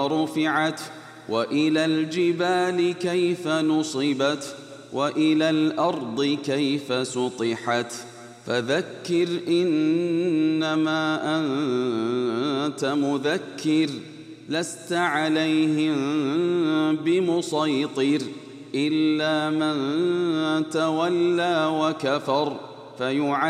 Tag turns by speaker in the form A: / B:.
A: رفعت وإلى الجبال كيف نصبت وإلى الأرض كيف سطحت فذكر إنما أنت مذكر لست عليهم بمسيطر إلا من تولى وكفر